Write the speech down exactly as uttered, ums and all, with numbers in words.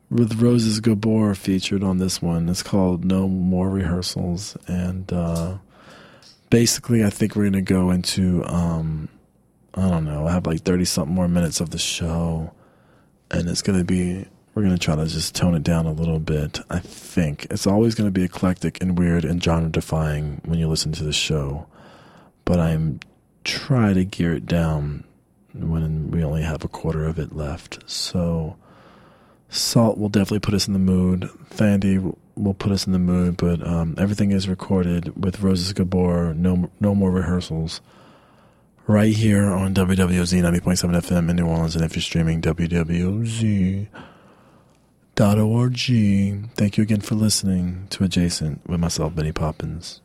with Roses Gabor featured on this one. It's called No More Rehearsals. And uh, basically, I think we're going to go into, um, I don't know, I have like thirty-something more minutes of the show. And it's going to be, we're going to try to just tone it down a little bit, I think. It's always going to be eclectic and weird and genre-defying when you listen to the show. But I'm trying to gear it down when we only have a quarter of it left. So Salt will definitely put us in the mood. Fandy will put us in the mood. But um, everything is recorded with Roses Gabor, no, no more rehearsals. Right here on W W O Z ninety point seven F M in New Orleans, and if you're streaming, W W O Z dot org. Thank you again for listening to Adjacent with myself, Benny Poppins.